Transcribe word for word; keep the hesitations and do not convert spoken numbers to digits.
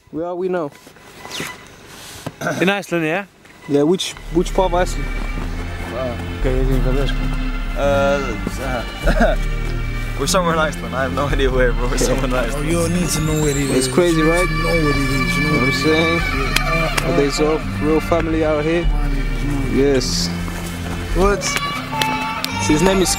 Where are we now? In Iceland, yeah? Yeah, which which part of Iceland? Okay, you didn't go this Uh, we're somewhere in Iceland. I have no idea where, but we're somewhere in Oh, Iceland. you don't need to know where it is. It's crazy, right? You know what it is. You know You know what I'm saying? A days off, real family out here. Yes. What? His name is